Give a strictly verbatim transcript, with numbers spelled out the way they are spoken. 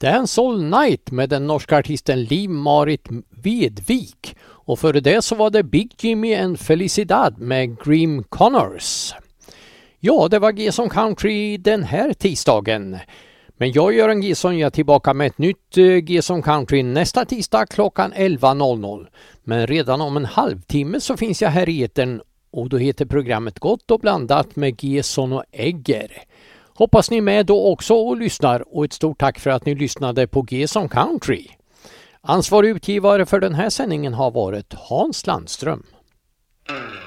Dance All Night med den norska artisten Liv-Marit Vedvik. Och före det så var det Big Jimmy and Felicidad med Grim Connors. Ja, det var G-som Country den här tisdagen. Men jag, Göran Gesson, är tillbaka med ett nytt G-som Country nästa tisdag klockan elva noll noll. Men redan om en halvtimme så finns jag här i etern och då heter programmet Gott och blandat med Gesson och Egger. Hoppas ni är med då också och lyssnar, och ett stort tack för att ni lyssnade på G-som Country. Ansvarig utgivare för den här sändningen har varit Hans Landström.